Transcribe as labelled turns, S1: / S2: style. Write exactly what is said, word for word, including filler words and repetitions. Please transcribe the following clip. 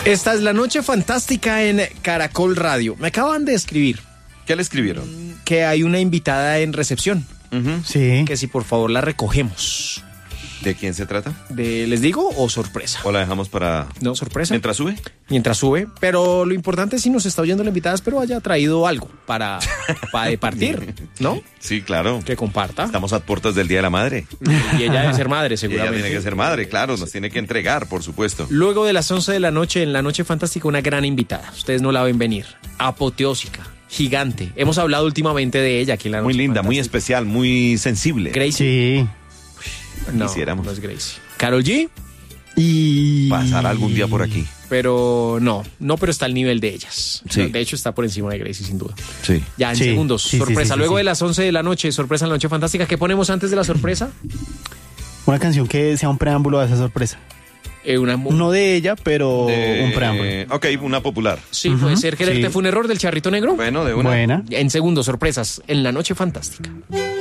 S1: Esta es la noche fantástica en Caracol Radio. Me acaban de escribir.
S2: ¿Qué le escribieron?
S1: Que hay una invitada en recepción.
S2: Uh-huh.
S3: Sí.
S1: Que si por favor la recogemos.
S2: ¿De quién se trata?
S1: De, ¿les digo o sorpresa?
S2: ¿O la dejamos para...?
S1: No, sorpresa.
S2: ¿Mientras sube?
S1: Mientras sube, pero lo importante es si nos está oyendo la invitada, espero haya traído algo para, para departir, ¿no?
S2: Sí, claro.
S1: Que comparta.
S2: Estamos a puertas del Día de la Madre.
S1: Y ella debe ser madre,
S2: Y
S1: seguramente.
S2: ella tiene que ser madre, claro, nos tiene que entregar, por supuesto.
S1: Luego de las once de la noche, en la Noche Fantástica, una gran invitada. Ustedes no la ven venir. Apoteósica, gigante. Hemos hablado últimamente de ella aquí en la Noche
S2: Muy linda, muy
S1: Fantástica.
S2: especial, muy sensible.
S1: Gracie.
S3: Sí.
S1: No,
S2: Quisiéramos.
S1: no es Gracie. Karol G,
S3: Y...
S2: Pasará algún día por aquí.
S1: pero no, no, pero está al nivel de ellas.
S2: Sí.
S1: De hecho, está por encima de Gracie, sin duda.
S2: Sí.
S1: Ya en
S3: Sí,
S1: segundos,
S3: sí, sí,
S1: sorpresa.
S3: sí, sí,
S1: Luego
S3: sí.
S1: de las once de la noche, sorpresa en la Noche Fantástica. ¿Qué ponemos antes de la sorpresa?
S3: Una canción que sea un preámbulo a esa sorpresa.
S1: Eh, una mu-
S3: No de ella, pero
S2: Eh,
S3: un preámbulo.
S2: Ok, una popular.
S1: Sí, puede
S3: Ujú,
S1: ser. ¿Quererte
S3: sí.
S1: fue un error del Charrito Negro?
S2: Bueno, de una.
S3: Buena.
S1: En segundos, sorpresas en la Noche Fantástica.